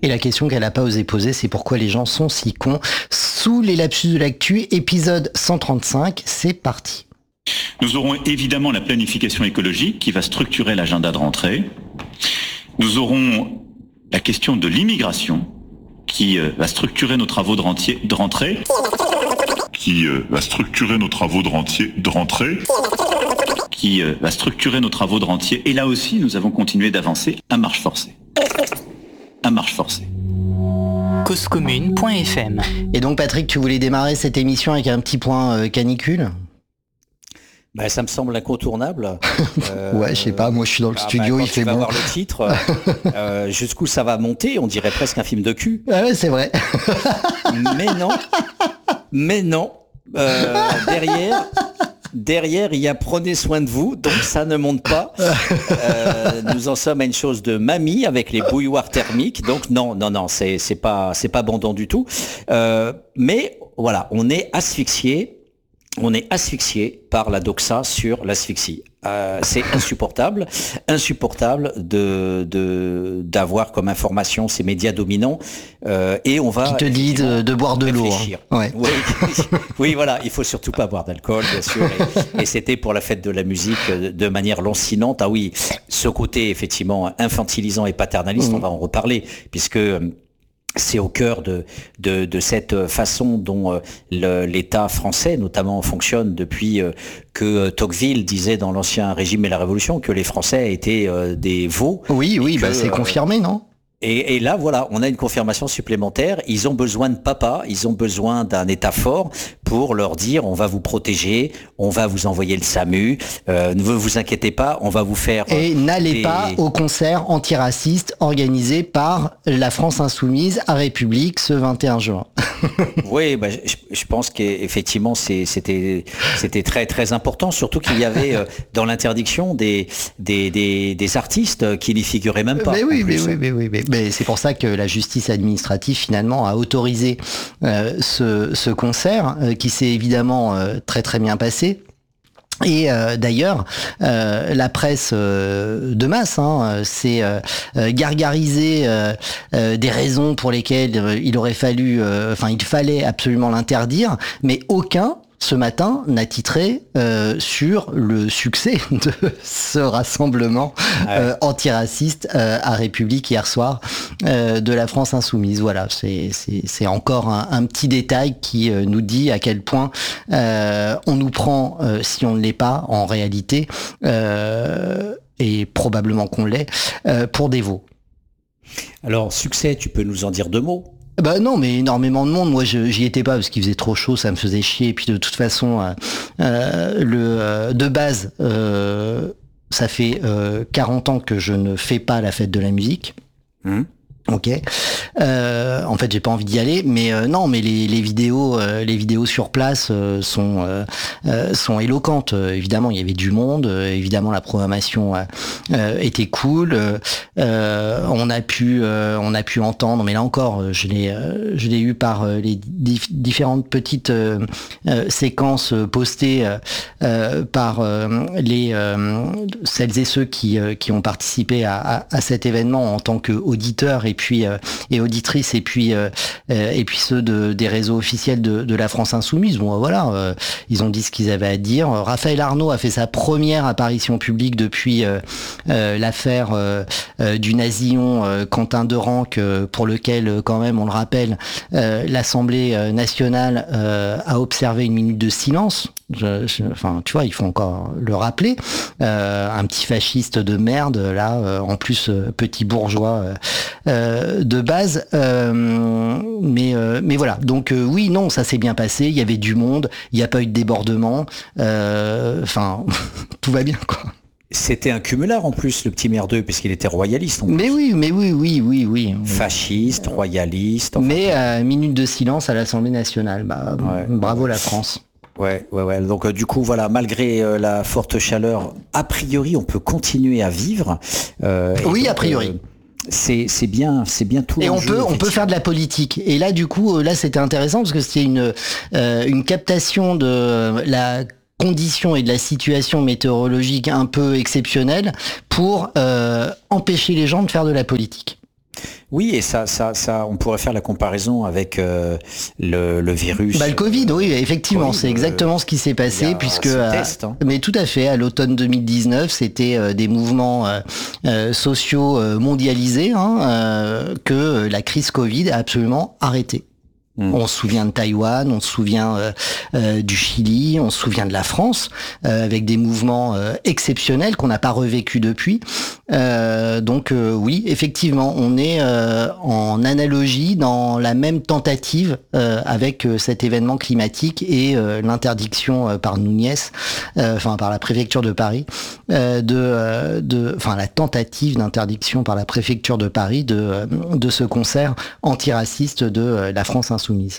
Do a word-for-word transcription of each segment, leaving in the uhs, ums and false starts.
Et la question qu'elle n'a pas osé poser, c'est pourquoi les gens sont si cons. Sous les lapsus de l'actu, épisode cent trente-cinq, c'est parti. Nous aurons évidemment la planification écologique qui va structurer l'agenda de rentrée. Nous aurons la question de l'immigration qui euh, va structurer nos travaux de, rentier, de rentrée. Qui euh, va structurer nos travaux de, rentier, de rentrée. Qui euh, va structurer nos travaux de rentier. Et là aussi, nous avons continué d'avancer à marche forcée. À marche forcée. cause commune point f m. Et donc Patrick, tu voulais démarrer cette émission avec un petit point euh, canicule ? Bah, ça me semble incontournable. Euh, ouais, je sais pas, moi je suis dans le bah, studio, bah, il fait tu vas bon. voir le titre, euh, jusqu'où ça va monter, on dirait presque un film de cul. Ah ouais, c'est vrai. Mais non, mais non. Euh, derrière, derrière, il y a prenez soin de vous, donc ça ne monte pas. Euh, nous en sommes à une chose de mamie avec les bouilloires thermiques, donc non, non, non, c'est c'est pas c'est pas abondant du tout. Euh, mais voilà, on est asphyxié. On est asphyxié par la doxa sur l'asphyxie. Euh, c'est insupportable, insupportable de de d'avoir comme information ces médias dominants euh, et on va qui te disent de, de boire de l'eau. Hein. Ouais. Oui, oui, voilà, il faut surtout pas boire d'alcool, bien sûr. Et, et c'était pour la fête de la musique de manière lancinante. Ah oui, ce côté effectivement infantilisant et paternaliste, mmh. on va en reparler puisque c'est au cœur de, de, de cette façon dont le, l'État français, notamment, fonctionne depuis que Tocqueville disait dans l'Ancien Régime et la Révolution que les Français étaient des veaux. Oui, oui, que, bah c'est confirmé, non ? Et, et là, voilà, on a une confirmation supplémentaire. Ils ont besoin de papa, ils ont besoin d'un État fort pour leur dire on va vous protéger, on va vous envoyer le SAMU, euh, ne vous inquiétez pas, on va vous faire... Et euh, n'allez des... pas au concert antiraciste organisé par la France Insoumise à République ce vingt et un juin. Oui, bah, je, je pense qu'effectivement c'est, c'était, c'était très très important, surtout qu'il y avait euh, dans l'interdiction des, des, des, des artistes qui n'y figuraient même pas. Mais oui, mais oui, mais oui, mais, mais c'est pour ça que la justice administrative finalement a autorisé euh, ce, ce concert euh, qui s'est évidemment euh, très très bien passé. Et euh, d'ailleurs, euh, la presse euh, de masse, hein, c'est euh, gargariser euh, euh, des raisons pour lesquelles euh, il aurait fallu, enfin, euh, il fallait absolument l'interdire, mais aucun ce matin n'a titré euh, sur le succès de ce rassemblement euh, antiraciste euh, à République hier soir euh, de la France Insoumise. Voilà, c'est, c'est, c'est encore un, un petit détail qui euh, nous dit à quel point euh, on nous prend, euh, si on ne l'est pas en réalité, euh, et probablement qu'on l'est, euh, pour des veaux. Alors, succès, tu peux nous en dire deux mots ? Bah non, mais énormément de monde. Moi, je, j'y étais pas parce qu'il faisait trop chaud, ça me faisait chier. Et puis de toute façon, euh, euh, le euh, de base, euh, ça fait euh, quarante ans que je ne fais pas la fête de la musique. Mmh. Ok. Euh, en fait, j'ai pas envie d'y aller, mais euh, non, mais les, les vidéos, euh, les vidéos sur place euh, sont euh, euh, sont éloquentes. Euh, évidemment, il y avait du monde. Euh, évidemment, la programmation euh, euh, était cool. Euh, on a pu, euh, on a pu entendre, mais là encore, je l'ai, euh, je l'ai eu par euh, les dif- différentes petites euh, euh, séquences postées euh, euh, par euh, les euh, celles et ceux qui euh, qui ont participé à, à, à cet événement en tant qu'auditeurs et et puis euh, et auditrices et puis euh, euh, et puis ceux de, des réseaux officiels de, de la France Insoumise. Bon voilà, euh, ils ont dit ce qu'ils avaient à dire. Raphaël Arnaud a fait sa première apparition publique depuis euh, euh, l'affaire euh, euh, du nasillon euh, Quentin Derenque, euh, pour lequel euh, quand même on le rappelle, euh, l'Assemblée nationale euh, a observé une minute de silence. Je, je, enfin, tu vois, il faut encore le rappeler. Euh, un petit fasciste de merde, là, euh, en plus euh, petit bourgeois euh, de base. Euh, mais, euh, mais voilà. Donc euh, oui, non, ça s'est bien passé. Il y avait du monde. Il n'y a pas eu de débordement. Enfin, tout va bien, quoi. C'était un cumulard en plus, le petit merdeux, puisqu'il était royaliste. En mais plus. oui, mais oui, oui, oui, oui. Fasciste, royaliste. Enfin, mais euh, minute de silence à l'Assemblée nationale. Bah, ouais, bravo ouais. La France. Ouais, ouais, ouais. Donc euh, du coup, voilà, malgré euh, la forte chaleur, a priori, on peut continuer à vivre. Euh, oui, donc, a priori. Euh, c'est c'est bien, c'est bien tout. Et on peut on peut faire de la politique. Et là, du coup, là, c'était intéressant parce que c'était une euh, une captation de la conditions et de la situation météorologique un peu exceptionnelle pour euh, empêcher les gens de faire de la politique. Oui, et ça, ça, ça, on pourrait faire la comparaison avec euh, le, le virus. Bah, le Covid, oui, effectivement, COVID, c'est exactement euh, ce qui s'est passé, puisque, euh, test, hein. mais tout à fait, à l'automne deux mille dix-neuf, c'était euh, des mouvements euh, euh, sociaux euh, mondialisés hein, euh, que la crise Covid a absolument arrêté. Mmh. On se souvient de Taïwan, on se souvient euh, euh, du Chili, on se souvient de la France, euh, avec des mouvements euh, exceptionnels qu'on n'a pas revécu depuis. Euh, donc euh, oui, effectivement, on est euh, en analogie dans la même tentative euh, avec euh, cet événement climatique et euh, l'interdiction euh, par Núñez, euh, enfin par la préfecture de Paris, euh, de, euh, de, enfin la tentative d'interdiction par la préfecture de Paris de euh, de ce concert antiraciste de euh, la France insoumise. Soumise.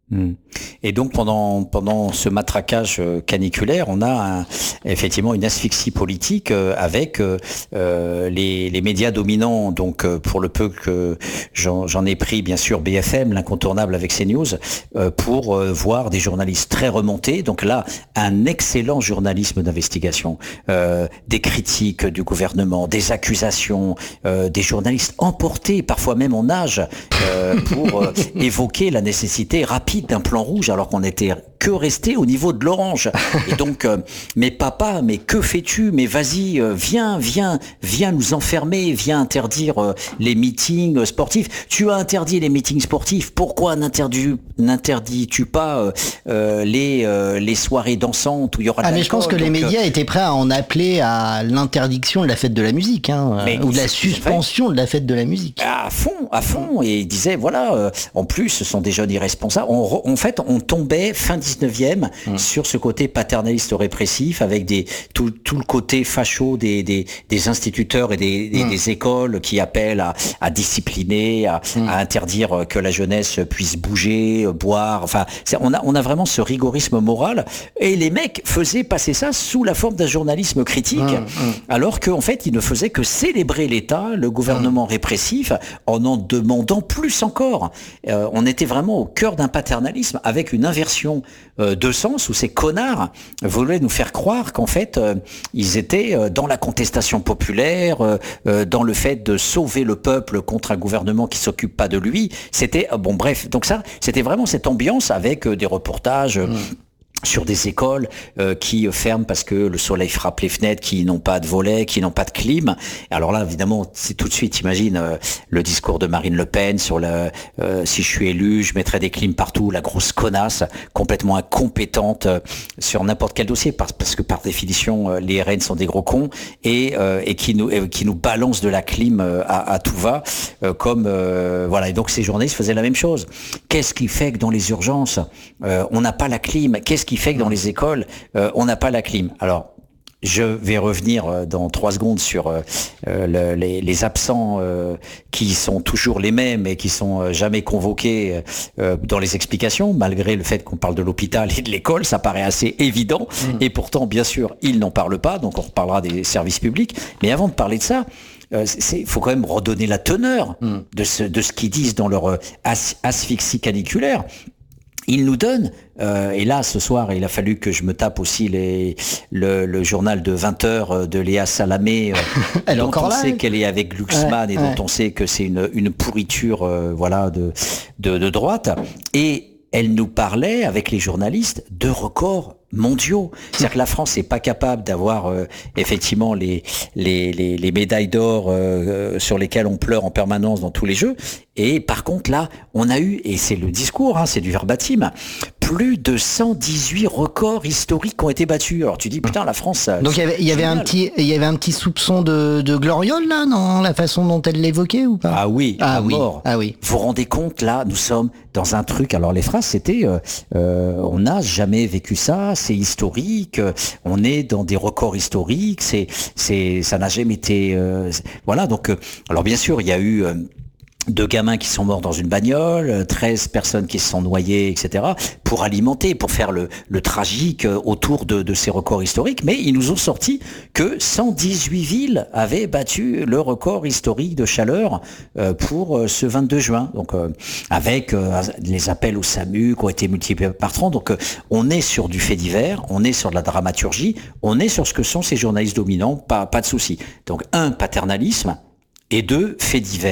Et donc pendant pendant ce matraquage caniculaire, on a un, effectivement une asphyxie politique avec euh, les, les médias dominants. Donc pour le peu que j'en, j'en ai pris, bien sûr, B F M, l'incontournable avec CNews, euh, pour euh, voir des journalistes très remontés. Donc là, un excellent journalisme d'investigation, euh, des critiques du gouvernement, des accusations, euh, des journalistes emportés, parfois même en âge, euh, pour euh, évoquer la nécessité rapide d'un plan rouge alors qu'on était que resté au niveau de l'orange. Et donc, euh, mais papa, mais que fais-tu? Mais vas-y, euh, viens, viens, viens nous enfermer, viens interdire euh, les meetings sportifs. Tu as interdit les meetings sportifs, pourquoi n'interdis, n'interdis-tu pas euh, euh, les, euh, les soirées dansantes où il y aura de Ah mais je pense que donc, les médias euh... étaient prêts à en appeler à l'interdiction de la fête de la musique, hein, mais ou de la suspension de la fête de la musique. À fond, à fond. Et ils disaient, voilà, euh, en plus, ce sont des jeunes irresponsables. On, en fait, on tombait fin dix-neuvième mmh. sur ce côté paternaliste répressif avec des, tout, tout le côté facho des, des, des instituteurs et des, des, mmh. des écoles qui appellent à, à discipliner, à, mmh. à interdire que la jeunesse puisse bouger, boire. Enfin, c'est, on, a, on a vraiment ce rigorisme moral. Et les mecs faisaient passer ça sous la forme d'un journalisme critique, mmh. Mmh. alors qu'en fait, ils ne faisaient que célébrer l'État, le gouvernement mmh. répressif, en en demandant plus encore. Euh, on était vraiment au cœur d'un paternalisme avec une inversion euh, de sens où ces connards voulaient nous faire croire qu'en fait euh, ils étaient euh, dans la contestation populaire, euh, euh, dans le fait de sauver le peuple contre un gouvernement qui s'occupe pas de lui. C'était euh, bon bref, donc ça c'était vraiment cette ambiance avec euh, des reportages euh, mmh. sur des écoles euh, qui ferment parce que le soleil frappe les fenêtres, qui n'ont pas de volets, qui n'ont pas de clim. Alors là, évidemment, c'est tout de suite, imagine euh, le discours de Marine Le Pen sur le euh, si je suis élu, je mettrai des clims partout, la grosse connasse, complètement incompétente euh, sur n'importe quel dossier, parce, parce que par définition, euh, les R N sont des gros cons et, euh, et qui nous euh, qui nous balancent de la clim euh, à, à tout va, euh, comme euh, voilà. Et donc ces journalistes faisaient la même chose. Qu'est-ce qui fait que dans les urgences, euh, on n'a pas la clim? Qu'est-ce qui fait que dans les écoles, euh, on n'a pas la clim? Alors, je vais revenir dans trois secondes sur euh, le, les, les absents euh, qui sont toujours les mêmes et qui sont jamais convoqués euh, dans les explications, malgré le fait qu'on parle de l'hôpital et de l'école, ça paraît assez évident. Mmh. Et pourtant, bien sûr, ils n'en parlent pas, donc on reparlera des services publics. Mais avant de parler de ça, il euh, faut quand même redonner la teneur mmh. de ce, de ce qu'ils disent dans leur euh, as, asphyxie caniculaire. Ils nous donnent, euh, et là ce soir il a fallu que je me tape aussi les, le, le journal de vingt heures de Léa Salamé, euh, Elle dont est encore on là, sait elle qu'elle est avec Glucksmann ouais, et ouais. dont on sait que c'est une, une pourriture euh, voilà, de, de, de droite. Et elle nous parlait avec les journalistes de records mondiaux. C'est-à-dire que la France n'est pas capable d'avoir euh, effectivement les, les, les, les médailles d'or euh, sur lesquelles on pleure en permanence dans tous les jeux. Et par contre là, on a eu, et c'est le discours, hein, c'est du verbatim, plus de cent dix-huit records historiques qui ont été battus. Alors tu dis putain, la France. Donc il y avait, il y avait un petit, il y avait un petit soupçon de, de gloriole là, dans la façon dont elle l'évoquait ou pas? Ah oui, ah à oui, mort. ah oui. Vous vous rendez compte là, nous sommes dans un truc. Alors les phrases c'était, euh, euh, on n'a jamais vécu ça. C'est historique, on est dans des records historiques, c'est, c'est, ça n'a jamais été, euh, voilà. Donc, euh, alors bien sûr, il y a eu euh, deux gamins qui sont morts dans une bagnole, treize personnes qui se sont noyées, et cetera, pour alimenter, pour faire le, le tragique autour de, de ces records historiques. Mais ils nous ont sorti que cent dix-huit villes avaient battu le record historique de chaleur euh, pour euh, ce vingt-deux juin. Donc, euh, avec euh, les appels au SAMU qui ont été multipliés par trente. Donc, euh, on est sur du fait divers, on est sur de la dramaturgie, on est sur ce que sont ces journalistes dominants, pas, pas de souci. Donc, un, paternalisme, et deux, fait divers.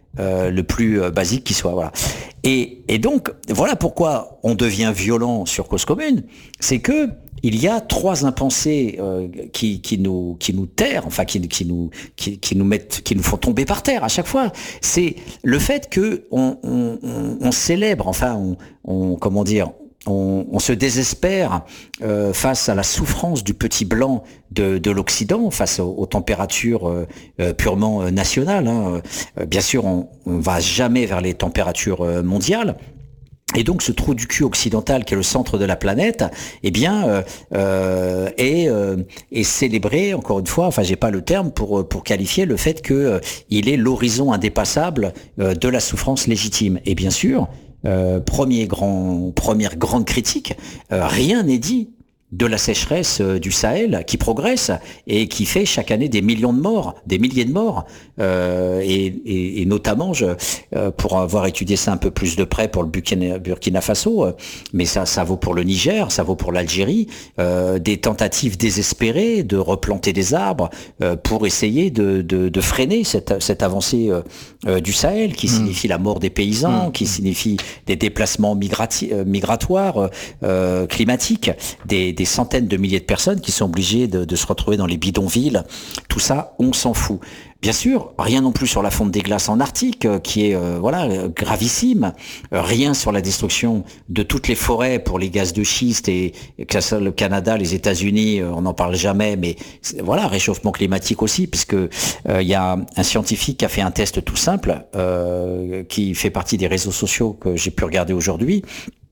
euh, le plus euh, basique qui soit. Voilà. Et, et donc, voilà pourquoi on devient violent sur Cause Commune, c'est que il y a trois impensés euh, qui, qui nous qui nous terrent, enfin qui, qui nous qui, qui nous mettent, qui nous font tomber par terre à chaque fois. C'est le fait que on, on, on, on célèbre, enfin on, on comment dire. On, on se désespère euh, face à la souffrance du petit blanc de, de l'Occident, face aux, aux températures euh, euh, purement euh, nationales. Hein. Euh, bien sûr, on ne va jamais vers les températures euh, mondiales. Et donc ce trou du cul occidental qui est le centre de la planète, eh bien, euh, euh, est, euh, est célébré encore une fois. Enfin, j'ai pas le terme pour pour qualifier le fait que euh, il est l'horizon indépassable euh, de la souffrance légitime. Et bien sûr. Euh, premier grand, première grande critique, euh, rien n'est dit de la sécheresse euh, du Sahel qui progresse et qui fait chaque année des millions de morts, des milliers de morts. Euh, et, et, et notamment, je, euh, pour avoir étudié ça un peu plus de près pour le Burkina, Burkina Faso, euh, mais ça, ça vaut pour le Niger, ça vaut pour l'Algérie, euh, des tentatives désespérées de replanter des arbres euh, pour essayer de, de, de freiner cette, cette avancée euh, euh, du Sahel, qui mmh. signifie la mort des paysans, mmh. qui signifie des déplacements migrati- euh, migratoires, euh, climatiques, des, des centaines de milliers de personnes qui sont obligées de, de se retrouver dans les bidonvilles. Tout ça, on s'en fout. Bien sûr, rien non plus sur la fonte des glaces en Arctique, euh, qui est euh, voilà euh, gravissime. Euh, rien sur la destruction de toutes les forêts pour les gaz de schiste et, et que ça, le Canada, les États-Unis, euh, on n'en parle jamais. Mais voilà, réchauffement climatique aussi, puisque il euh, y a un scientifique qui a fait un test tout simple, euh, qui fait partie des réseaux sociaux que j'ai pu regarder aujourd'hui.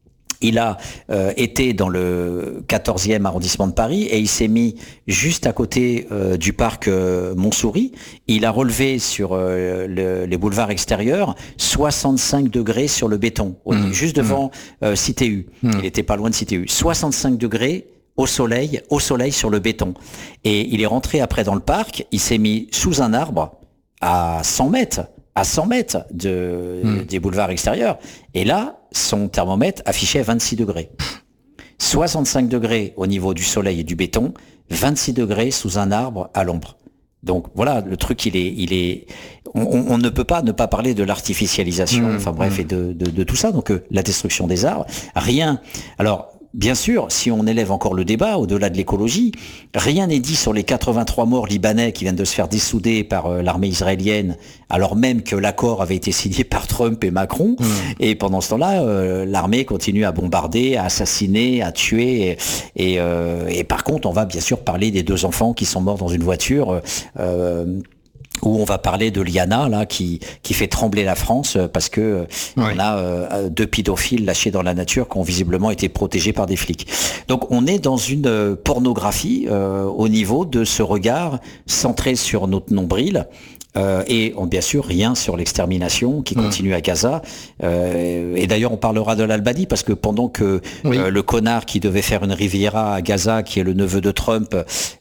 Il a euh, été dans le quatorzième arrondissement de Paris et il s'est mis juste à côté euh, du parc euh, Montsouris. Il a relevé sur euh, le, les boulevards extérieurs soixante-cinq degrés sur le béton, mmh. juste devant mmh. euh, C T U. Mmh. Il était pas loin de C T U. soixante-cinq degrés au soleil, au soleil sur le béton. Et il est rentré après dans le parc, il s'est mis sous un arbre à cent mètres. à cent mètres de, mmh. des boulevards extérieurs. Et là, son thermomètre affichait vingt-six degrés. soixante-cinq degrés au niveau du soleil et du béton, vingt-six degrés sous un arbre à l'ombre. Donc voilà, le truc, il est, il est, on, on ne peut pas ne pas parler de l'artificialisation, mmh. enfin bref, mmh. et de, de, de tout ça. Donc euh, la destruction des arbres, rien. Alors, bien sûr, si on élève encore le débat au-delà de l'écologie, rien n'est dit sur les quatre-vingt-trois morts libanais qui viennent de se faire dessouder par euh, l'armée israélienne, alors même que l'accord avait été signé par Trump et Macron. Mmh. Et pendant ce temps-là, euh, l'armée continue à bombarder, à assassiner, à tuer. Et, et, euh, et par contre, on va bien sûr parler des deux enfants qui sont morts dans une voiture. Euh, où on va parler de Liana là qui qui fait trembler la France parce que oui. on a euh, deux pédophiles lâchés dans la nature qui ont visiblement été protégés par des flics. Donc on est dans une euh, pornographie euh, au niveau de ce regard centré sur notre nombril. Euh, et on, bien sûr rien sur l'extermination qui continue mmh. à Gaza. Euh, et d'ailleurs, on parlera de l'Albanie parce que pendant que oui. euh, le connard qui devait faire une Riviera à Gaza, qui est le neveu de Trump,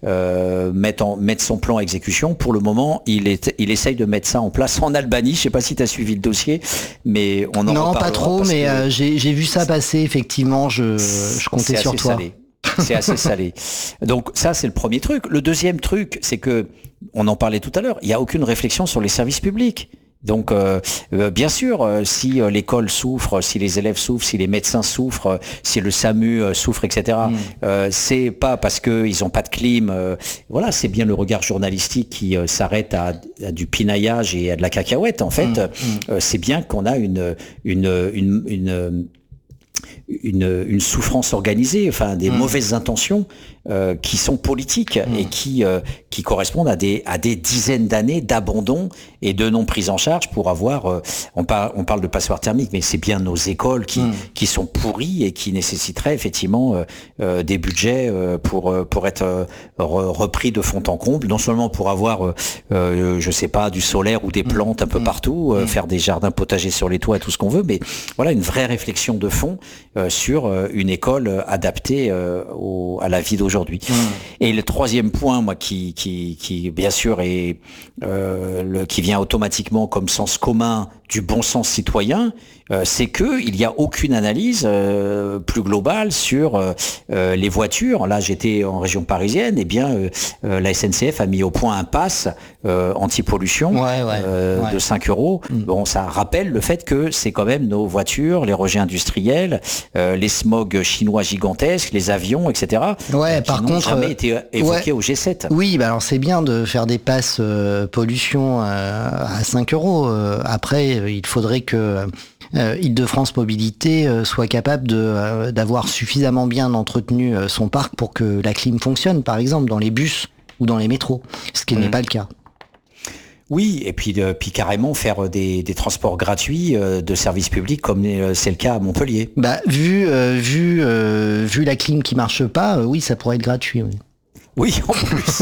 euh, met, en, met son plan à exécution, pour le moment, il, est, il essaye de mettre ça en place en Albanie. Je sais pas si tu as suivi le dossier, mais on en non, reparlera. Non, pas trop, mais que, euh, j'ai, j'ai vu ça passer, effectivement, je, je comptais sur toi. Salé. C'est assez salé. Donc ça, c'est le premier truc. Le deuxième truc, c'est que, on en parlait tout à l'heure, il n'y a aucune réflexion sur les services publics. Donc, euh, euh, bien sûr, euh, si euh, l'école souffre, si les élèves souffrent, si les médecins souffrent, euh, si le SAMU euh, souffre, et cetera, mmh. euh, c'est pas parce qu'ils n'ont pas de clim. Euh, voilà, c'est bien le regard journalistique qui euh, s'arrête à, à du pinaillage et à de la cacahuète. En fait, mmh. euh, c'est bien qu'on a une une une, une Une, une souffrance organisée, enfin des mmh. mauvaises intentions euh, qui sont politiques mmh. et qui euh, qui correspondent à des à des dizaines d'années d'abandon et de non prise en charge pour avoir. Euh, on parle on parle de passoire thermique, mais c'est bien nos écoles qui mmh. qui sont pourries et qui nécessiteraient effectivement euh, euh, des budgets euh, pour euh, pour être euh, re, repris de fond en comble, non seulement pour avoir euh, euh, je sais pas du solaire ou des plantes mmh. un peu partout, euh, mmh. faire des jardins potagers sur les toits et tout ce qu'on veut, mais voilà une vraie réflexion de fond. euh, sur euh, une école adaptée euh, au, à la vie d'aujourd'hui. Mmh. Et le troisième point, moi, qui, qui, qui bien sûr est euh, le, qui vient automatiquement comme sens commun du bon sens citoyen, euh, c'est que il y a aucune analyse euh, plus globale sur euh, euh, les voitures. Là, j'étais en région parisienne, et eh bien euh, euh, la S N C F a mis au point un pass euh, anti-pollution ouais, ouais, euh, ouais. de cinq euros. Mmh. Bon, ça rappelle le fait que c'est quand même nos voitures, les rejets industriels, euh, les smogs chinois gigantesques, les avions, et cetera. Ouais, euh, par qui n'ont contre, jamais été évoqués ouais. au G sept. Oui, bah alors c'est bien de faire des passes euh, pollution euh, à cinq euros. Euh, après, il faudrait que euh, Île-de-France Mobilité euh, soit capable de euh, d'avoir suffisamment bien entretenu euh, son parc pour que la clim fonctionne, par exemple dans les bus ou dans les métros, ce qui mmh. n'est pas le cas. Oui, et puis, euh, puis carrément faire des, des transports gratuits euh, de services publics comme euh, c'est le cas à Montpellier. Bah vu euh, vu euh, vu la clim qui marche pas, euh, oui, ça pourrait être gratuit. Oui. Oui, en plus.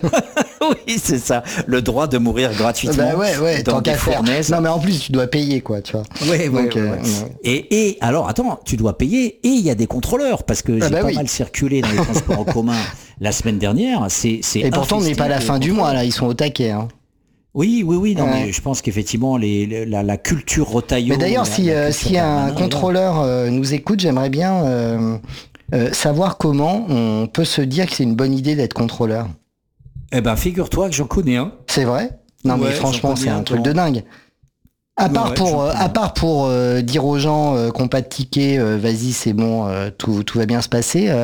Oui, c'est ça. Le droit de mourir gratuitement. Bah ouais, ouais, dans des fournaises. Non, mais en plus, tu dois payer, quoi, tu vois. Ouais, ouais, Donc, ouais, euh, ouais. ouais. Et, et alors, attends, tu dois payer et il y a des contrôleurs parce que ah j'ai bah pas oui. mal circulé dans les transports en commun la semaine dernière. C'est, c'est et pourtant, on n'est pas à la fin du mois, là. Ils sont au taquet, hein. Oui, oui, oui. Non, ouais. mais je pense qu'effectivement, les, les, la, la culture rotaillot. Mais d'ailleurs, la, si, la euh, si un contrôleur euh, nous écoute, j'aimerais bien euh, euh, savoir comment on peut se dire que c'est une bonne idée d'être contrôleur. Eh ben, figure-toi que j'en connais un. C'est vrai ? Non, ouais, mais franchement, c'est un, un truc de dingue. À part ouais, pour, euh, à part pour euh, dire aux gens euh, qu'on pas de ticket, euh, vas-y, c'est bon, euh, tout, tout va bien se passer. Euh,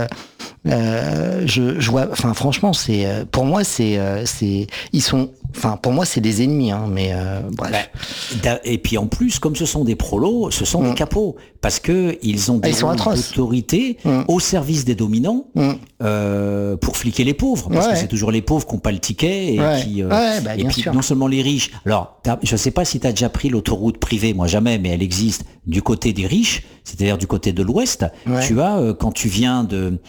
euh, je, je vois, enfin, franchement, c'est, euh, pour moi, c'est, euh, c'est, ils sont, enfin, pour moi, c'est des ennemis, hein, mais euh, bref. Bah, et puis en plus, comme ce sont des prolos, ce sont mmh. des capots, parce que ils ont des autorités mmh. au service des dominants mmh. euh, pour fliquer les pauvres, parce ouais. que c'est toujours les pauvres qui n'ont pas le ticket et ouais. qui, euh, ouais, bah, et puis sûr. non seulement les riches. Alors, je sais pas si tu as déjà pris l'autoroute privée, moi jamais, mais elle existe du côté des riches, c'est-à-dire du côté de l'Ouest. Ouais. Tu as euh, quand tu viens de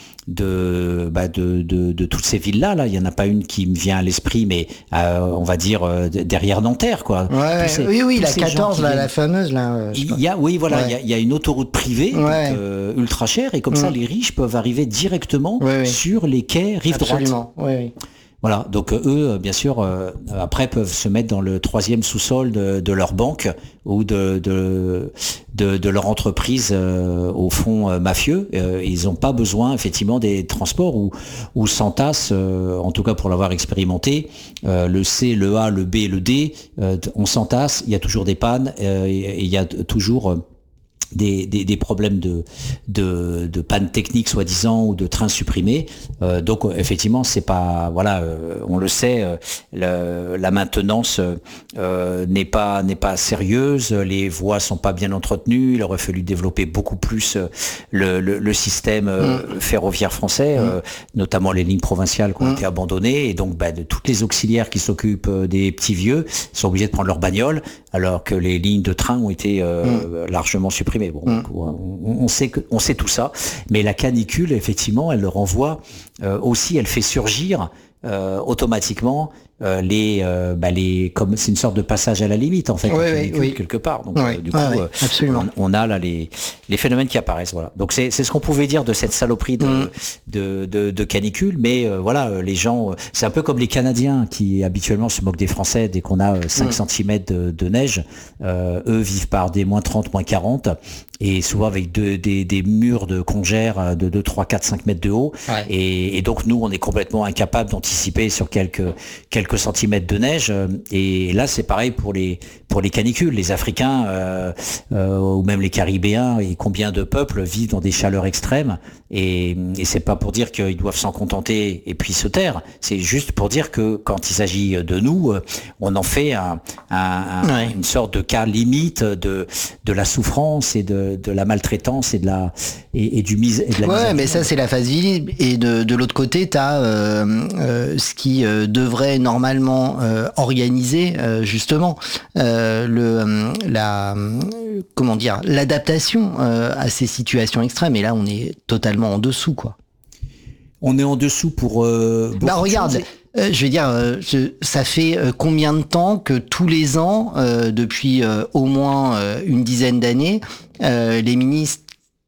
de, bah de de de toutes ces villes là, là, il y en a pas une qui me vient à l'esprit, mais euh, on va dire euh, derrière Nanterre, quoi. Ouais, ces, oui, oui, la quatorze, là, viennent... la fameuse là. Euh, il y a, oui, voilà, il ouais. y, y a une autoroute privée ouais. donc, euh, ultra chère et comme mmh. ça, les riches peuvent arriver directement ouais, ouais. sur les quais rive Absolument. droite. Oui, oui. Voilà, donc euh, eux, bien sûr, euh, après peuvent se mettre dans le troisième sous-sol de, de leur banque ou de de de, de leur entreprise euh, au fond euh, mafieux. Euh, ils n'ont pas besoin effectivement des transports où où s'entassent, euh, en tout cas pour l'avoir expérimenté, euh, le C, le A, le B, le D, euh, on s'entasse. Il y a toujours des pannes euh, et il y a toujours euh, Des, des, des problèmes de, de, de panne technique soi-disant ou de trains supprimés. Euh, donc effectivement, c'est pas voilà, euh, on le sait, euh, le, la maintenance euh, n'est pas n'est pas sérieuse, les voies sont pas bien entretenues. Il aurait fallu développer beaucoup plus le, le, le système euh, mmh. ferroviaire français, mmh. euh, notamment les lignes provinciales qui ont mmh. été abandonnées. Et donc, bah, de toutes les auxiliaires qui s'occupent des petits vieux sont obligés de prendre leur bagnole, alors que les lignes de train ont été euh, mmh. largement supprimées. Mais bon, mmh. on, on sait que, on sait tout ça, mais la canicule, effectivement, elle le renvoie euh, aussi, elle fait surgir euh, automatiquement euh, les, euh, bah les, comme c'est une sorte de passage à la limite en fait, oui, oui, oui. quelque part. Donc oui. euh, du coup, ah, oui, euh, on, on a là les, les phénomènes qui apparaissent. Voilà. Donc c'est, c'est ce qu'on pouvait dire de cette saloperie de, mmh. de, de, de canicule, mais euh, voilà, les gens, c'est un peu comme les Canadiens qui habituellement se moquent des Français dès qu'on a cinq mmh. centimètres de, de neige. Euh, eux vivent par des moins trente, moins quarante. Et souvent avec de, des, des murs de congère de deux, trois, quatre, cinq mètres de haut. Ouais. Et, et donc nous, on est complètement incapable d'anticiper sur quelques quelques centimètres de neige. Et là, c'est pareil pour les pour les canicules. Les Africains euh, euh, ou même les Caribéens et combien de peuples vivent dans des chaleurs extrêmes. Et, et c'est pas pour dire qu'ils doivent s'en contenter et puis se taire. C'est juste pour dire que quand il s'agit de nous, on en fait un, un, un, ouais. une sorte de cas limite de de la souffrance et de de la maltraitance et de la et, et du mise et de la ouais mais ça c'est la phase visible et de de l'autre côté t'as euh, euh, ce qui euh, devrait normalement euh, organiser euh, justement euh, le euh, la euh, comment dire l'adaptation euh, à ces situations extrêmes et là on est totalement en dessous quoi. On est en dessous pour euh, bah regarde Euh, je vais dire, euh, je, ça fait euh, combien de temps que tous les ans, euh, depuis euh, au moins euh, une dizaine d'années, euh, les ministres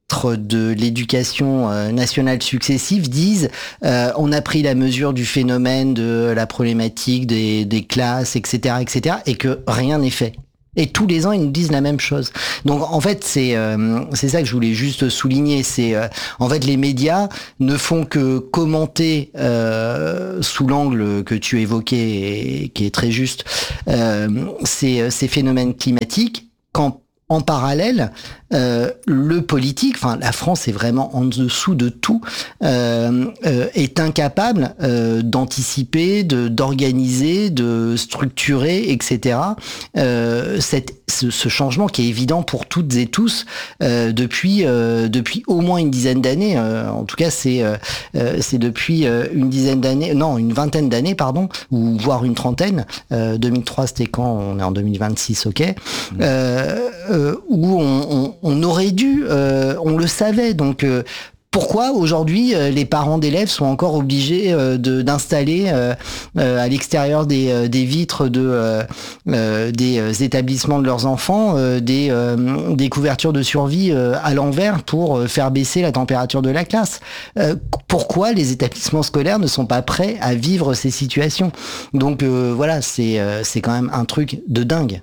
de l'éducation nationale successive disent euh, on a pris la mesure du phénomène de la problématique des, des classes, et cetera, et cetera, et que rien n'est fait. Et tous les ans, ils nous disent la même chose. Donc, en fait, c'est euh, c'est ça que je voulais juste souligner. C'est euh, en fait, les médias ne font que commenter euh, sous l'angle que tu évoquais et qui est très juste euh, ces, ces phénomènes climatiques. Quand en parallèle, euh, le politique, enfin la France est vraiment en dessous de tout, euh, euh, est incapable euh, d'anticiper, de d'organiser, de structurer, et cetera. Euh, cette, ce, ce changement qui est évident pour toutes et tous euh, depuis euh, depuis au moins une dizaine d'années. Euh, en tout cas, c'est euh, c'est depuis euh, une dizaine d'années, non, une vingtaine d'années, pardon, ou voire une trentaine. Euh, deux mille trois, c'était quand? On est en deux mille vingt-six, ok. Mmh. Euh, euh, où on, on, on aurait dû, euh, on le savait, donc euh, pourquoi aujourd'hui euh, les parents d'élèves sont encore obligés euh, de, d'installer euh, euh, à l'extérieur des, euh, des vitres de, euh, euh, des euh, établissements de leurs enfants euh, des, euh, des couvertures de survie euh, à l'envers pour euh, faire baisser la température de la classe? euh, Pourquoi les établissements scolaires ne sont pas prêts à vivre ces situations? Donc euh, voilà, c'est, euh, c'est quand même un truc de dingue.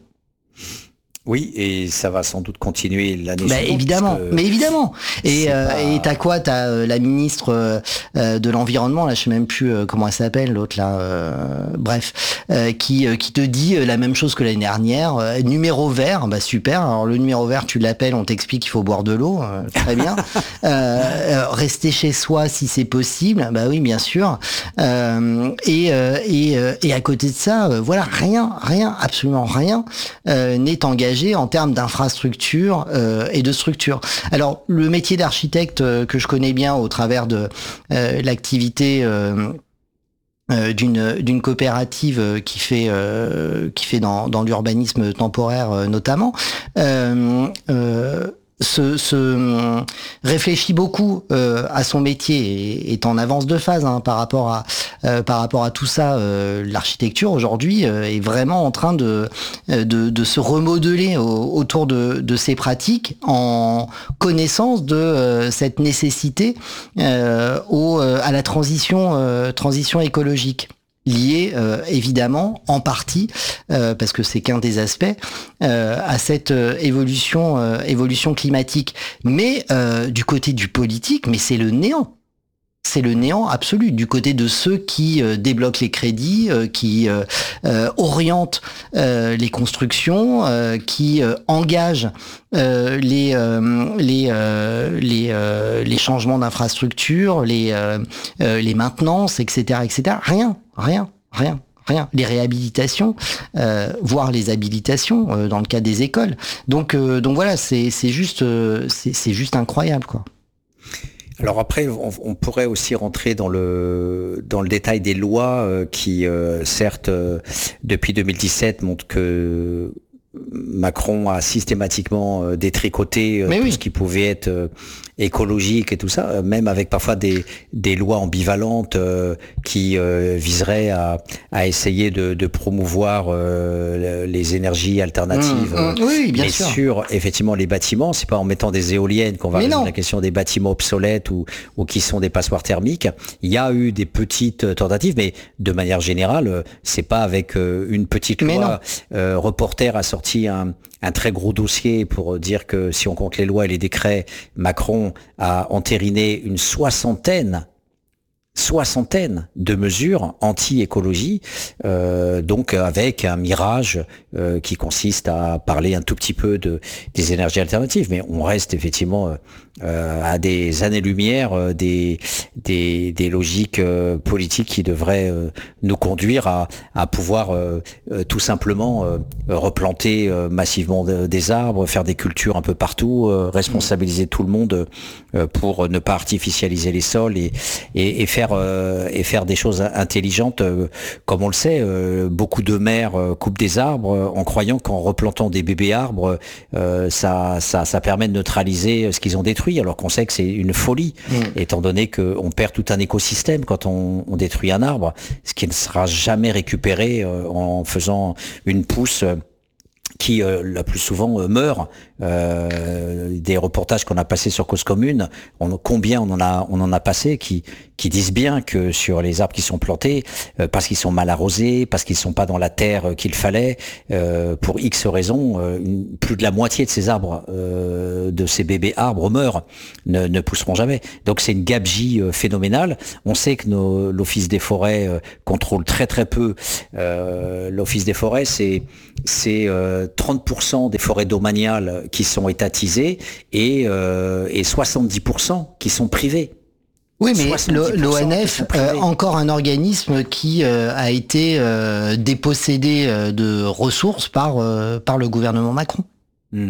Oui, et ça va sans doute continuer l'année bah, suivante. Évidemment, mais évidemment. Et, euh, pas... et t'as quoi? T'as euh, la ministre euh, de l'environnement, là, je sais même plus euh, comment elle s'appelle, l'autre là. Euh, bref, euh, qui euh, qui te dit euh, la même chose que l'année dernière. Euh, numéro vert, bah super. Alors le numéro vert, tu l'appelles, on t'explique qu'il faut boire de l'eau, euh, très bien. euh, euh, rester chez soi si c'est possible, bah oui, bien sûr. Euh, et euh, et euh, et à côté de ça, euh, voilà, rien, rien, absolument rien euh, n'est engagé en termes d'infrastructure euh, et de structure. Alors, le métier d'architecte euh, que je connais bien au travers de euh, l'activité euh, euh, d'une d'une coopérative euh, qui fait euh, qui fait dans dans l'urbanisme temporaire euh, notamment. Euh, euh, Se, se réfléchit beaucoup euh, à son métier et est en avance de phase hein, par rapport à euh, par rapport à tout ça. Euh, l'architecture aujourd'hui euh, est vraiment en train de de, de se remodeler au, autour de, de ces pratiques en connaissance de euh, cette nécessité euh, au euh, à la transition euh, transition écologique. Lié euh, évidemment en partie euh, parce que c'est qu'un des aspects euh, à cette euh, évolution euh, évolution climatique, mais euh, du côté du politique, mais c'est le néant. C'est le néant absolu du côté de ceux qui euh, débloquent les crédits, euh, qui euh, euh, orientent euh, les constructions, euh, qui euh, engagent euh, les euh, les euh, les euh, les changements d'infrastructure, les euh, euh, les maintenances, et cetera, et cetera. Rien, rien, rien. Rien. Les réhabilitations, euh, voire les habilitations euh, dans le cas des écoles. Donc euh, donc voilà, c'est c'est juste euh, c'est c'est juste incroyable quoi. Alors après, on, on pourrait aussi rentrer dans le dans le détail des lois euh, qui, euh, certes, euh, depuis deux mille dix-sept, montrent que Macron a systématiquement euh, détricoté euh, tout oui. ce qui pouvait être euh, écologique et tout ça, euh, même avec parfois des des lois ambivalentes euh, qui euh, viseraient à à essayer de, de promouvoir euh, les énergies alternatives. Mmh, mmh, oui, bien mais sûr. sur effectivement les bâtiments, c'est pas en mettant des éoliennes qu'on va résoudre la question des bâtiments obsolètes ou ou qui sont des passoires thermiques. Il y a eu des petites tentatives, mais de manière générale, c'est pas avec euh, une petite loi. Euh, Reporter a sorti Un, un très gros dossier pour dire que si on compte les lois et les décrets, Macron a entériné une soixantaine soixantaine de mesures anti-écologie, euh, donc avec un mirage euh, qui consiste à parler un tout petit peu de des énergies alternatives, mais on reste effectivement euh, à des années-lumière euh, des, des des logiques euh, politiques qui devraient euh, nous conduire à à pouvoir euh, euh, tout simplement euh, replanter euh, massivement de, des arbres, faire des cultures un peu partout, euh, responsabiliser tout le monde euh, pour ne pas artificialiser les sols et et, et faire Euh, et faire des choses intelligentes, euh, comme on le sait, euh, beaucoup de maires euh, coupent des arbres euh, en croyant qu'en replantant des bébés arbres, euh, ça, ça, ça permet de neutraliser ce qu'ils ont détruit, alors qu'on sait que c'est une folie, mmh. étant donné qu'on perd tout un écosystème quand on, on détruit un arbre, ce qui ne sera jamais récupéré euh, en faisant une pousse. Euh, qui euh, la plus souvent euh, meurent. Euh, des reportages qu'on a passés sur Cause Commune, on, combien on en a, on en a passé qui qui disent bien que sur les arbres qui sont plantés, euh, parce qu'ils sont mal arrosés, parce qu'ils sont pas dans la terre qu'il fallait, euh, pour X raisons, euh, une, plus de la moitié de ces arbres, euh, de ces bébés arbres meurent, ne, ne pousseront jamais. Donc c'est une gabegie euh, phénoménale. On sait que nos, l'Office des forêts euh, contrôle très très peu. Euh, L'Office des forêts, c'est c'est euh, trente pour cent des forêts domaniales qui sont étatisées et, euh, et soixante-dix pour cent qui sont privées. Oui, mais l'O N F, euh, encore un organisme qui euh, a été euh, dépossédé euh, de ressources par, euh, par le gouvernement Macron. Mm.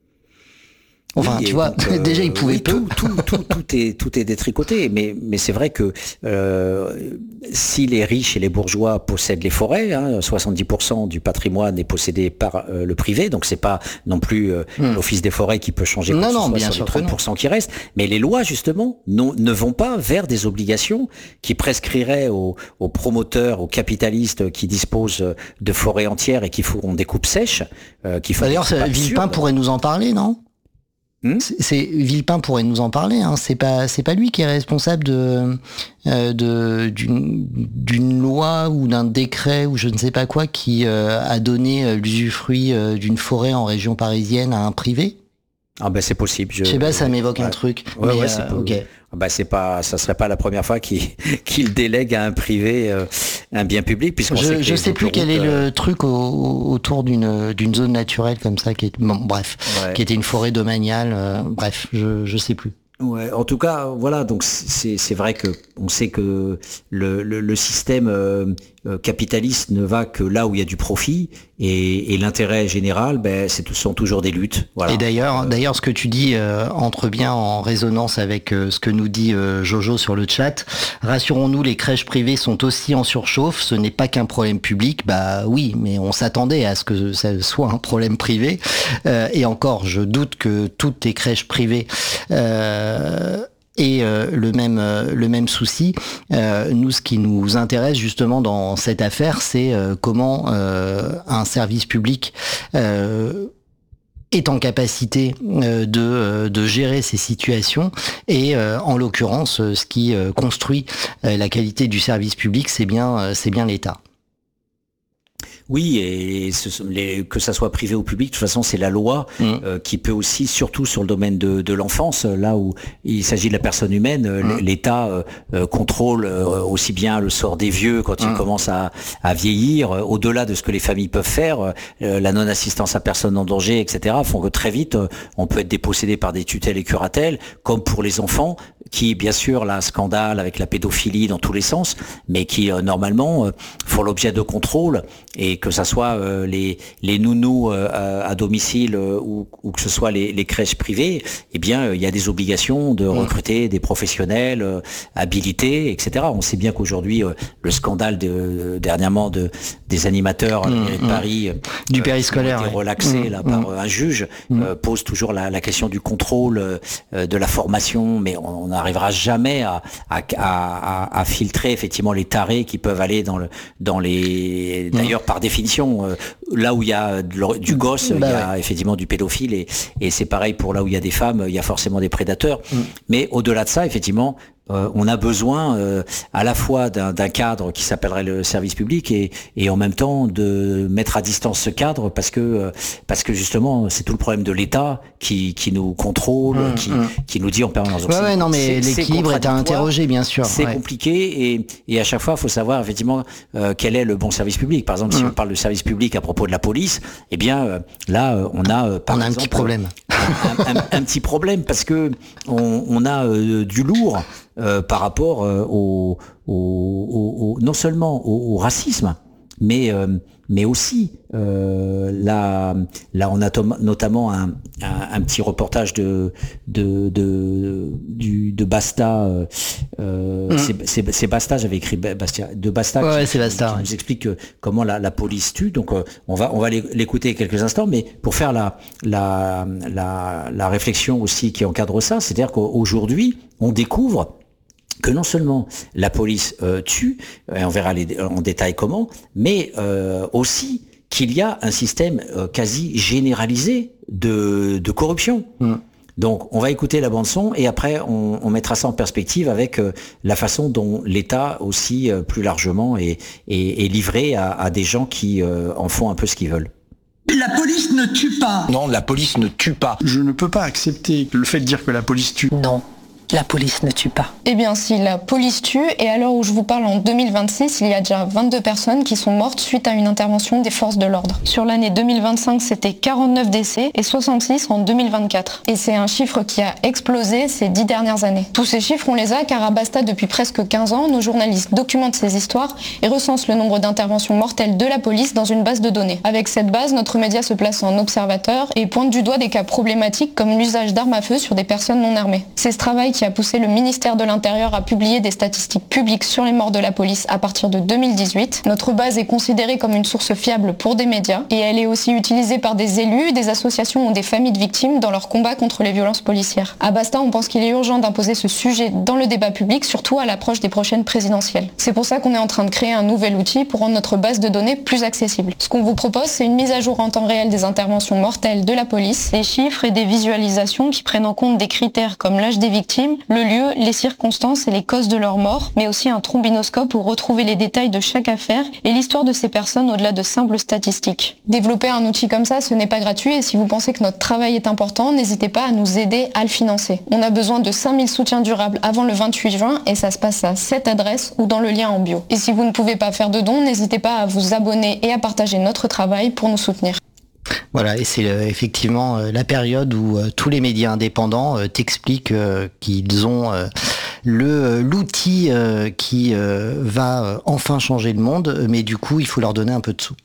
Enfin, oui, tu vois, donc, euh, déjà il pouvait oui, peu. Tout, tout, tout, tout est tout est détricoté, mais mais c'est vrai que euh, si les riches et les bourgeois possèdent les forêts, hein, soixante-dix pour cent du patrimoine est possédé par euh, le privé, donc c'est pas non plus euh, hmm. l'Office des forêts qui peut changer quoi non, que ce non, soit sur les trente pour cent qui restent. Mais les lois justement non, ne vont pas vers des obligations qui prescriraient aux, aux promoteurs, aux capitalistes qui disposent de forêts entières et qui feront des coupes sèches. Euh, qui font D'ailleurs, Villepin pourrait nous en parler, non? Hmm c'est Villepin pourrait nous en parler. Hein. C'est pas c'est pas lui qui est responsable de euh, de d'une d'une loi ou d'un décret ou je ne sais pas quoi qui euh, a donné l'usufruit euh, d'une forêt en région parisienne à un privé. Ah ben c'est possible. Je, je sais pas, ça m'évoque ouais. un truc. Ouais, mais ouais, euh, c'est ok. Bah c'est pas, ça serait pas la première fois qu'il qu'il délègue à un privé euh, un bien public, puisqu'on je, sait que je sais plus quel est euh... le truc au, autour d'une d'une zone naturelle comme ça qui est bon, bref, ouais. qui était une forêt domaniale. Euh, bref, je je sais plus. Ouais, en tout cas, voilà, donc c'est c'est vrai que on sait que le le, le système euh, capitaliste ne va que là où il y a du profit et, et l'intérêt général, ben c'est ce sont toujours des luttes. Voilà. Et d'ailleurs, euh, d'ailleurs, ce que tu dis euh, entre bien en résonance avec euh, ce que nous dit euh, Jojo sur le chat. Rassurons-nous, les crèches privées sont aussi en surchauffe. Ce n'est pas qu'un problème public. Bah oui, mais on s'attendait à ce que ça soit un problème privé. Euh, et encore, je doute que toutes les crèches privées euh, et euh, le même euh, le même souci. Euh, nous, ce qui nous intéresse justement dans cette affaire, c'est euh, comment euh, un service public euh, est en capacité euh, de euh, de gérer ces situations et euh, en l'occurrence, ce qui euh, construit euh, la qualité du service public, c'est bien euh, c'est bien l'État. Oui, et ce, les, que ça soit privé ou public, de toute façon, c'est la loi mmh. euh, qui peut aussi, surtout sur le domaine de, de l'enfance, là où il s'agit de la personne humaine, mmh. l'État euh, contrôle euh, aussi bien le sort des vieux quand mmh. ils commencent à, à vieillir, euh, au-delà de ce que les familles peuvent faire, euh, la non-assistance à personne en danger, et cetera, font que très vite, euh, on peut être dépossédé par des tutelles et curatelles, comme pour les enfants, qui, bien sûr, là, scandale avec la pédophilie dans tous les sens, mais qui, euh, normalement, euh, font l'objet de contrôle, et que ça soit euh, les les nounous euh, à domicile euh, ou, ou que ce soit les, les crèches privées, eh bien il euh, y a des obligations de recruter des professionnels euh, habilités, et cetera. On sait bien qu'aujourd'hui euh, le scandale de, euh, dernièrement de des animateurs mmh, de Paris euh, du périscolaire, qui ont été relaxés ouais. là par mmh. un juge mmh. euh, pose toujours la, la question du contrôle euh, de la formation, mais on n'arrivera jamais à à, à à filtrer effectivement les tarés qui peuvent aller dans le dans les d'ailleurs par définition, euh, là où il y a du gosse, bah il y a ouais. effectivement du pédophile et, et c'est pareil pour là où il y a des femmes, il y a forcément des prédateurs. Mm. Mais au-delà de ça, effectivement, euh, on a besoin euh, à la fois d'un, d'un cadre qui s'appellerait le service public et, et en même temps de mettre à distance ce cadre parce que euh, parce que justement c'est tout le problème de l'État qui qui nous contrôle, mmh, qui mmh. qui nous dit en permanence. Donc ouais, ouais, non mais c'est, l'équilibre est à interroger bien sûr. C'est ouais. compliqué et et à chaque fois il faut savoir effectivement euh, quel est le bon service public. Par exemple, mmh. si on parle de service public à propos de la police, eh bien euh, là euh, on a euh, par on a exemple, un petit problème. Un, un, un petit problème parce que on, on a euh, du lourd. Euh, par rapport euh, au, au, au, au non seulement au, au racisme, mais euh, mais aussi euh, là là on a tom- notamment un, un, un petit reportage de de de du de Basta euh, mmh. c'est, c'est, c'est Basta j'avais écrit Bastia de Basta ouais, qui, c'est Basta, qui ouais. nous explique que, comment la, la police tue. Donc euh, on va on va l'écouter quelques instants, mais pour faire la la la, la réflexion aussi qui encadre ça, c'est-à-dire qu'aujourd'hui on découvre que non seulement la police euh, tue, et on verra les, en détail comment, mais euh, aussi qu'il y a un système euh, quasi généralisé de, de corruption. Mmh. Donc, on va écouter la bande-son et après, on, on mettra ça en perspective avec euh, la façon dont l'État aussi, euh, plus largement, est, est, est livré à, à des gens qui euh, en font un peu ce qu'ils veulent. La police ne tue pas. Non, la police ne tue pas. Je ne peux pas accepter le fait de dire que la police tue. Non. La police ne tue pas. Eh bien si, la police tue, et à l'heure où je vous parle en deux mille vingt-six, il y a déjà vingt-deux personnes qui sont mortes suite à une intervention des forces de l'ordre. Sur l'année deux mille vingt-cinq, c'était quarante-neuf décès et soixante-six en deux mille vingt-quatre. Et c'est un chiffre qui a explosé ces dix dernières années. Tous ces chiffres, on les a car à Basta, depuis presque quinze ans, nos journalistes documentent ces histoires et recensent le nombre d'interventions mortelles de la police dans une base de données. Avec cette base, notre média se place en observateur et pointe du doigt des cas problématiques comme l'usage d'armes à feu sur des personnes non armées. C'est ce travail qui a poussé le ministère de l'Intérieur à publier des statistiques publiques sur les morts de la police à partir de deux mille dix-huit. Notre base est considérée comme une source fiable pour des médias et elle est aussi utilisée par des élus, des associations ou des familles de victimes dans leur combat contre les violences policières. À Basta, on pense qu'il est urgent d'imposer ce sujet dans le débat public, surtout à l'approche des prochaines présidentielles. C'est pour ça qu'on est en train de créer un nouvel outil pour rendre notre base de données plus accessible. Ce qu'on vous propose, c'est une mise à jour en temps réel des interventions mortelles de la police, des chiffres et des visualisations qui prennent en compte des critères comme l'âge des victimes, le lieu, les circonstances et les causes de leur mort, mais aussi un trombinoscope pour retrouver les détails de chaque affaire et l'histoire de ces personnes au-delà de simples statistiques. Développer un outil comme ça, ce n'est pas gratuit et si vous pensez que notre travail est important, n'hésitez pas à nous aider à le financer. On a besoin de cinq mille soutiens durables avant le vingt-huit juin et ça se passe à cette adresse ou dans le lien en bio. Et si vous ne pouvez pas faire de dons, n'hésitez pas à vous abonner et à partager notre travail pour nous soutenir. Voilà, et c'est euh, effectivement euh, la période où euh, tous les médias indépendants euh, t'expliquent euh, qu'ils ont euh, le euh, l'outil euh, qui euh, va euh, enfin changer le monde, mais du coup, il faut leur donner un peu de sous.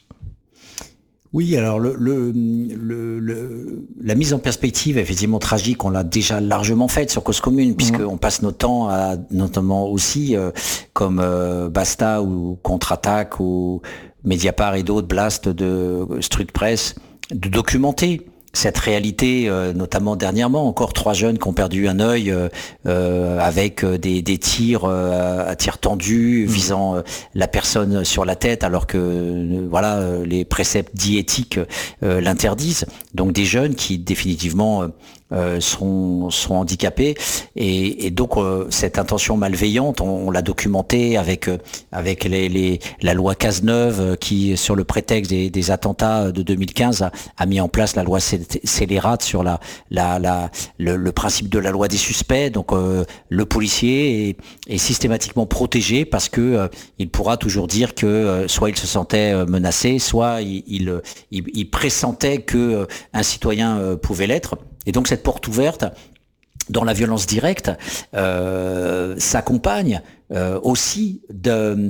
Oui, alors le, le, le, le, la mise en perspective, effectivement tragique, on l'a déjà largement faite sur Cause Commune, puisqu'on passe notre temps à, notamment aussi, euh, comme euh, Basta ou Contre-Attaque ou Mediapart et d'autres, Blast de Street Press, de documenter cette réalité, euh, notamment dernièrement, encore trois jeunes qui ont perdu un œil euh, euh, avec des, des tirs euh, à tir tendu visant euh, la personne sur la tête, alors que euh, voilà euh, les préceptes dits éthiques euh, l'interdisent. Donc des jeunes qui définitivement euh, Euh, sont, sont handicapés et, et donc euh, cette intention malveillante, on, on l'a documenté avec euh, avec les, les, la loi Cazeneuve euh, qui, sur le prétexte des, des attentats de deux mille quinze, a, a mis en place la loi scélérate sur la, la, la le, le principe de la loi des suspects. Donc euh, le policier est, est systématiquement protégé parce que euh, il pourra toujours dire que euh, soit il se sentait euh, menacé, soit il, il, il, il pressentait que euh, un citoyen euh, pouvait l'être. Et donc cette porte ouverte dans la violence directe euh, s'accompagne euh, aussi de,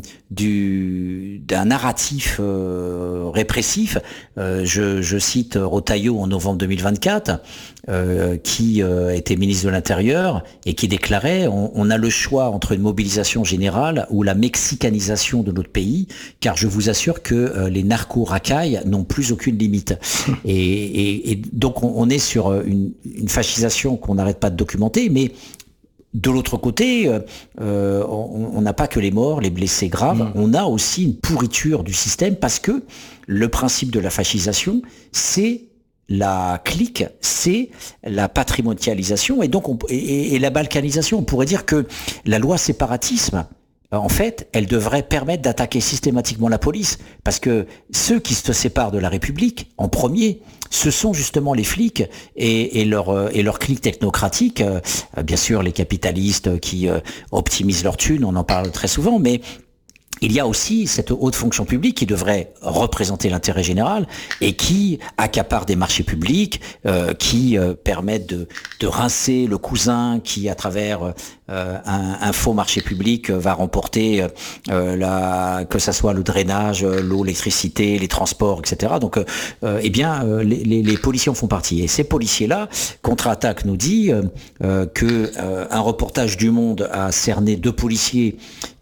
du, d'un narratif euh, répressif. Euh, je, je cite Rotaillot en novembre deux mille vingt-quatre, euh, qui euh, était ministre de l'Intérieur et qui déclarait on, on a le choix entre une mobilisation générale ou la mexicanisation de notre pays, car je vous assure que euh, les narco-racailles n'ont plus aucune limite. Et, et, et donc on, on est sur une, une fascisation qu'on n'arrête pas de documenter, mais de l'autre côté, euh, on n'a pas que les morts, les blessés graves, mmh. on a aussi une pourriture du système parce que le principe de la fascisation, c'est la clique, c'est la patrimonialisation et donc on, et, et la balkanisation. On pourrait dire que la loi séparatisme, en fait, elle devrait permettre d'attaquer systématiquement la police, parce que ceux qui se séparent de la République, en premier, ce sont justement les flics et, et leurs et leur clics technocratiques, euh, bien sûr les capitalistes qui euh, optimisent leurs thunes, on en parle très souvent, mais il y a aussi cette haute fonction publique qui devrait représenter l'intérêt général et qui accapare des marchés publics, euh, qui euh, permettent de, de rincer le cousin qui, à travers euh, un, un faux marché public, va remporter euh, la, que ça soit le drainage, l'eau, l'électricité, les transports, et cetera. Donc, euh, eh bien, euh, les, les, les policiers en font partie. Et ces policiers-là, Contre-Attaque nous dit euh, que euh, un reportage du Monde a cerné deux policiers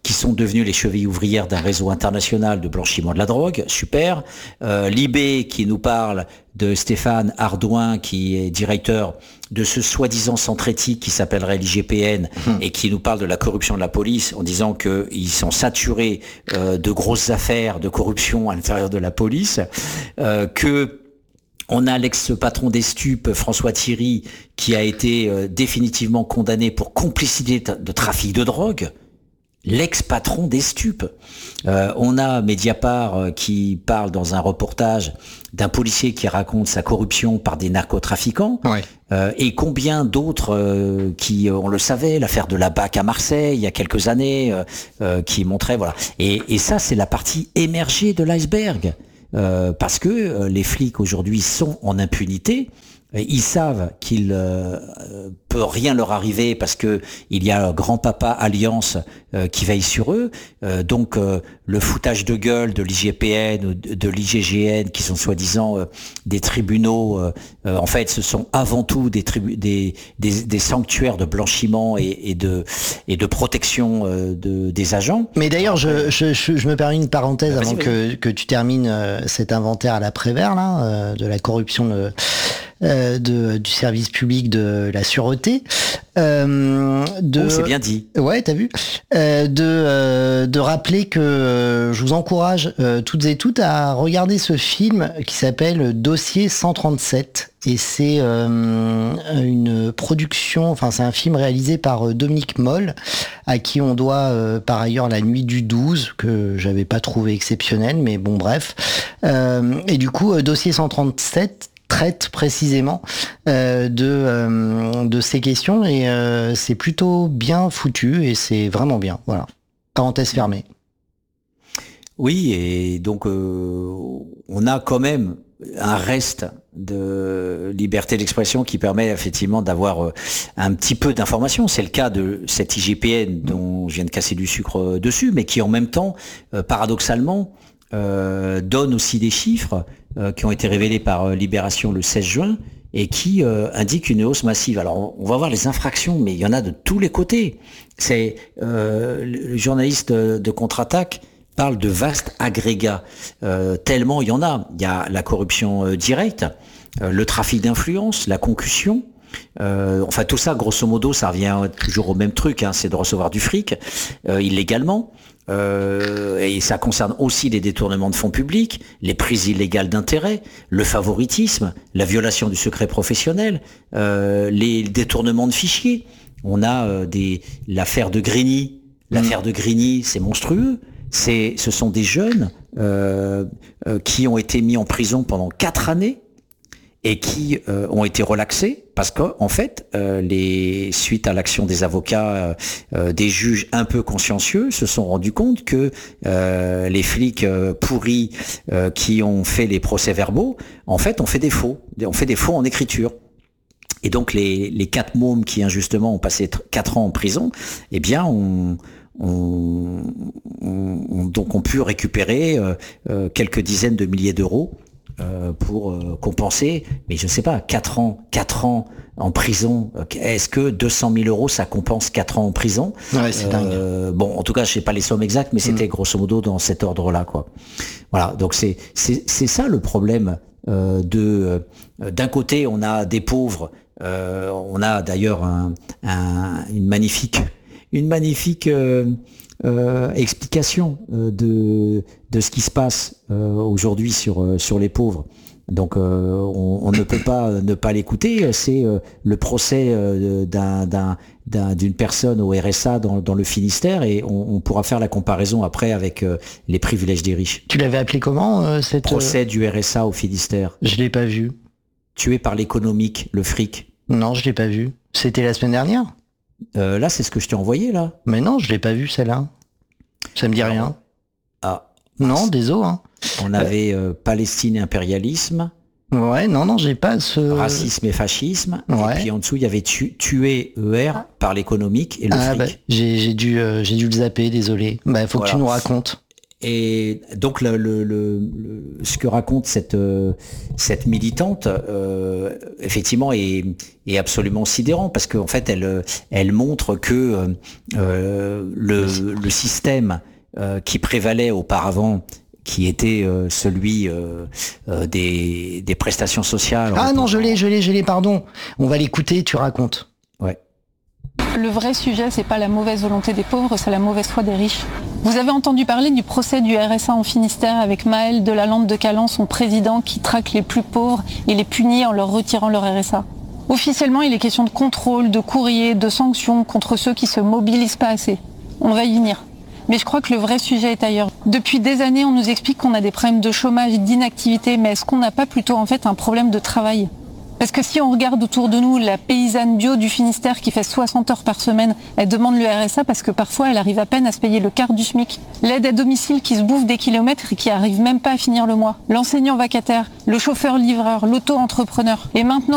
qui sont devenus les chevilles ouvrières d'un réseau international de blanchiment de la drogue, super. Euh, Libé qui nous parle de Stéphane Ardouin, qui est directeur de ce soi-disant centre éthique qui s'appellerait l'I G P N mmh. et qui nous parle de la corruption de la police en disant qu'ils sont saturés euh, de grosses affaires de corruption à l'intérieur de la police, euh, que on a l'ex-patron des stupes, François Thierry, qui a été euh, définitivement condamné pour complicité de trafic de drogue. L'ex-patron des stupes. Euh, on a Mediapart euh, qui parle dans un reportage d'un policier qui raconte sa corruption par des narcotrafiquants. Ouais. Euh, et combien d'autres euh, qui, on le savait, l'affaire de la B A C à Marseille il y a quelques années, euh, euh, qui montrait, voilà. Et, et ça, c'est la partie émergée de l'iceberg. Euh, parce que euh, les flics aujourd'hui sont en impunité. Ils savent qu'il euh, peut rien leur arriver parce que il y a grand-papa Alliance euh, qui veille sur eux. Euh, donc euh, le foutage de gueule de l'I G P N ou de, de l'I G G N, qui sont soi-disant euh, des tribunaux, euh, euh, en fait, ce sont avant tout des, tribu- des, des, des sanctuaires de blanchiment et, et de et de protection euh, de, des agents. Mais d'ailleurs, je, je, je, je me permets une parenthèse vas-y, avant vas-y. que que tu termines euh, cet inventaire à la Prévert là euh, de la corruption de Euh, de, du service public de la sûreté. Euh, de, oh, c'est bien dit. Ouais, t'as vu. Euh, de, euh, de rappeler que euh, je vous encourage euh, toutes et toutes à regarder ce film qui s'appelle Dossier cent trente-sept. Et c'est euh, une production, enfin c'est un film réalisé par euh, Dominique Moll, à qui on doit euh, par ailleurs La Nuit du douze, que j'avais pas trouvé exceptionnel, mais bon bref. Euh, et du coup, euh, Dossier cent trente-sept traite précisément euh, de euh, de ces questions et euh, c'est plutôt bien foutu et c'est vraiment bien. Voilà. Parenthèse fermée. Oui, et donc euh, on a quand même un reste de liberté d'expression qui permet effectivement d'avoir euh, un petit peu d'informations. C'est le cas de cette I G P N dont je viens de casser du sucre dessus, mais qui en même temps, euh, paradoxalement, euh, donne aussi des chiffres euh, qui ont été révélés par euh, Libération le seize juin et qui euh, indiquent une hausse massive. Alors on, on va voir les infractions, mais il y en a de tous les côtés. C'est euh, le journaliste de Contre-Attaque parle de vastes agrégats, euh, tellement il y en a. Il y a la corruption euh, directe, euh, le trafic d'influence, la concussion. Euh, enfin tout ça, grosso modo, ça revient toujours au même truc, hein, c'est de recevoir du fric euh, illégalement. Euh, et ça concerne aussi les détournements de fonds publics, les prises illégales d'intérêt, le favoritisme, la violation du secret professionnel, euh, les détournements de fichiers. On a euh, des l'affaire de Grigny. L'affaire de Grigny, c'est monstrueux. C'est, ce sont des jeunes euh, euh, qui ont été mis en prison pendant quatre années et qui euh, ont été relaxés parce qu'en en fait, euh, les suite à l'action des avocats, euh, des juges un peu consciencieux se sont rendus compte que euh, les flics euh, pourris euh, qui ont fait les procès-verbaux, en fait, ont fait des faux, ont fait des faux en écriture. Et donc les, les quatre mômes qui injustement ont passé quatre ans en prison, eh bien, on On, on, on, donc on pu récupérer euh, euh, quelques dizaines de milliers d'euros euh, pour euh, compenser, mais je ne sais pas, quatre ans, quatre ans en prison, est-ce que deux cent mille euros ça compense quatre ans en prison? Ouais, c'est euh, dingue. Bon, en tout cas, je sais pas les sommes exactes, mais c'était mmh. grosso modo dans cet ordre-là, quoi. Voilà, donc c'est c'est c'est ça le problème. Euh, de euh, d'un côté, on a des pauvres, euh, on a d'ailleurs un, un, une magnifique une magnifique euh, euh, explication euh, de de ce qui se passe euh, aujourd'hui sur euh, sur les pauvres. Donc euh, on, on ne peut pas ne pas l'écouter. C'est euh, le procès euh, d'un, d'un, d'un, d'une personne au R S A dans, dans le Finistère et on, on pourra faire la comparaison après avec euh, les privilèges des riches. Tu l'avais appelé comment euh, cette procès du R S A au Finistère? Je l'ai pas vu. Tué par l'économique, le fric. Non, je l'ai pas vu. C'était la semaine dernière? Euh, là, c'est ce que je t'ai envoyé, là. Mais non, je l'ai pas vu, celle-là. Ça me dit rien. Ah. Non, désolé. Hein. On avait euh, Palestine et impérialisme. Ouais, non, non, j'ai pas ce... Racisme et fascisme. Ouais. Et puis en dessous, il y avait tu, tué E R par l'économique et le ah, fric. Bah, j'ai, j'ai, dû, euh, j'ai dû le zapper, désolé. Bah, faut voilà. que tu nous racontes. Et donc le, le, le, le, ce que raconte cette, euh, cette militante, euh, effectivement, est, est absolument sidérant parce qu'en fait, elle, elle montre que euh, le, le système euh, qui prévalait auparavant, qui était euh, celui euh, euh, des, des prestations sociales. Ah non, je l'ai, je l'ai, je l'ai, pardon. On va l'écouter, tu racontes. Ouais. Le vrai sujet, c'est pas la mauvaise volonté des pauvres, c'est la mauvaise foi des riches. Vous avez entendu parler du procès du R S A en Finistère avec Maël Delalande de Calan, son président, qui traque les plus pauvres et les punit en leur retirant leur R S A. Officiellement, il est question de contrôle, de courrier, de sanctions contre ceux qui se mobilisent pas assez. On va y venir. Mais je crois que le vrai sujet est ailleurs. Depuis des années, on nous explique qu'on a des problèmes de chômage et d'inactivité, mais est-ce qu'on n'a pas plutôt en fait un problème de travail ? Parce que si on regarde autour de nous, la paysanne bio du Finistère qui fait soixante heures par semaine, elle demande le R S A parce que parfois elle arrive à peine à se payer le quart du SMIC. L'aide à domicile qui se bouffe des kilomètres et qui arrive même pas à finir le mois. L'enseignant vacataire, le chauffeur-livreur, l'auto-entrepreneur. Et maintenant,